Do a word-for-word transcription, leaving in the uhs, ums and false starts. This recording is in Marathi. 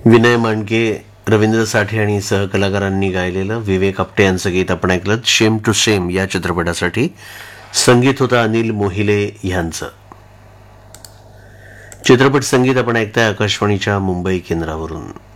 विनय मांडके, रवींद्र साठे आणि सहकलाकारांनी गायलेलं विवेक आपटे यांचं गीत आपण ऐकलं शेम टू शेम या चित्रपटासाठी. संगीत होतं अनिल मोहिले यांचं. चित्रपट संगीत आपण ऐकताय आकाशवाणीच्या मुंबई केंद्रावरून.